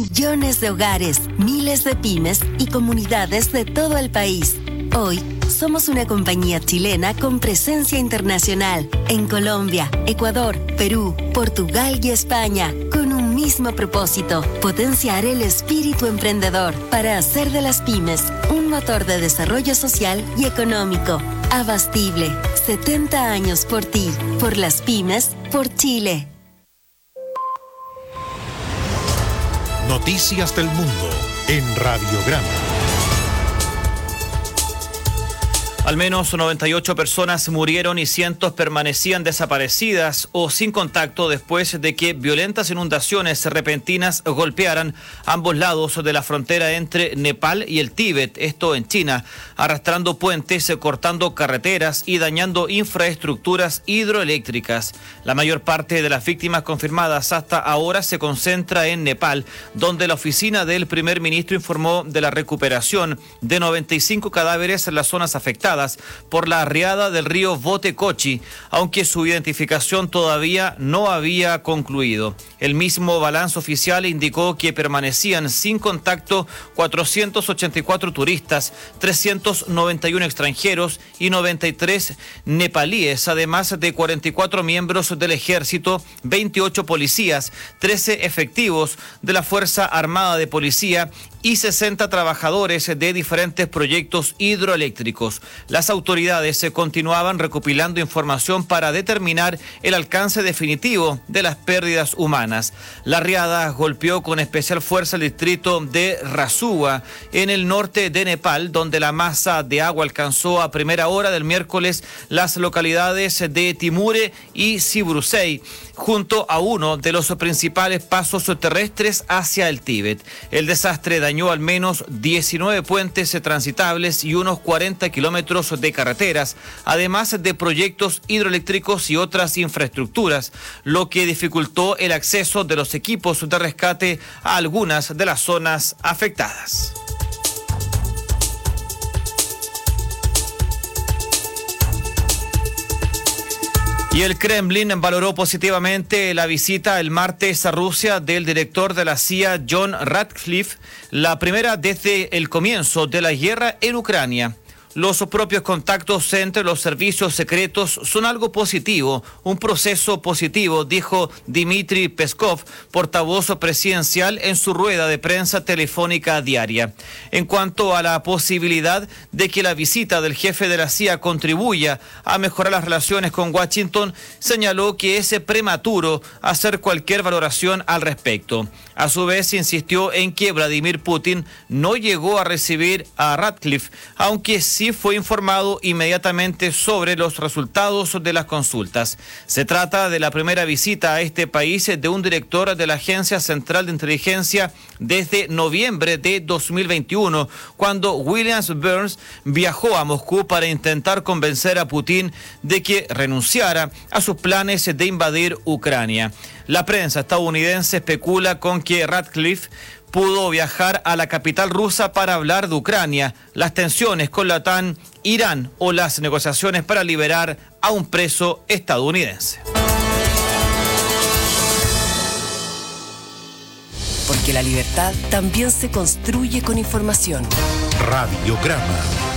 Millones de hogares, miles de pymes y comunidades de todo el país. Hoy, somos una compañía chilena con presencia internacional en Colombia, Ecuador, Perú, Portugal y España, con un mismo propósito: potenciar el espíritu emprendedor para hacer de las pymes un motor de desarrollo social y económico. Abastible, 70 años por ti, por las pymes, por Chile. Noticias del Mundo en Radiograma. Al menos 98 personas murieron y cientos permanecían desaparecidas o sin contacto después de que violentas inundaciones repentinas golpearan ambos lados de la frontera entre Nepal y el Tíbet, esto en China, arrastrando puentes, cortando carreteras y dañando infraestructuras hidroeléctricas. La mayor parte de las víctimas confirmadas hasta ahora se concentra en Nepal, donde la oficina del primer ministro informó de la recuperación de 95 cadáveres en las zonas afectadas por la riada del río Botecochi, aunque su identificación todavía no había concluido. El mismo balance oficial indicó que permanecían sin contacto 484 turistas, 391 extranjeros y 93 nepalíes, además de 44 miembros del ejército, 28 policías, 13 efectivos de la Fuerza Armada de Policía y 60 trabajadores de diferentes proyectos hidroeléctricos. Las autoridades continuaban recopilando información para determinar el alcance definitivo de las pérdidas humanas. La riada golpeó con especial fuerza el distrito de Rasua, en el norte de Nepal, donde la masa de agua alcanzó a primera hora del miércoles las localidades de Timure y Sibrusei, junto a uno de los principales pasos terrestres hacia el Tíbet. El desastre dañó al menos 19 puentes transitables y unos 40 kilómetros de carreteras, además de proyectos hidroeléctricos y otras infraestructuras, lo que dificultó el acceso de los equipos de rescate a algunas de las zonas afectadas. Y el Kremlin valoró positivamente la visita el martes a Rusia del director de la CIA, John Ratcliffe, la primera desde el comienzo de la guerra en Ucrania. Los propios contactos entre los servicios secretos son algo positivo, un proceso positivo, dijo Dmitry Peskov, portavoz presidencial, en su rueda de prensa telefónica diaria. En cuanto a la posibilidad de que la visita del jefe de la CIA contribuya a mejorar las relaciones con Washington, señaló que es prematuro hacer cualquier valoración al respecto. A su vez, insistió en que Vladimir Putin no llegó a recibir a Ratcliffe, aunque sí fue informado inmediatamente sobre los resultados de las consultas. Se trata de la primera visita a este país de un director de la Agencia Central de Inteligencia desde noviembre de 2021, cuando William Burns viajó a Moscú para intentar convencer a Putin de que renunciara a sus planes de invadir Ucrania. La prensa estadounidense especula con que Ratcliffe pudo viajar a la capital rusa para hablar de Ucrania, las tensiones con la OTAN, Irán o las negociaciones para liberar a un preso estadounidense. Porque la libertad también se construye con información. Radiograma.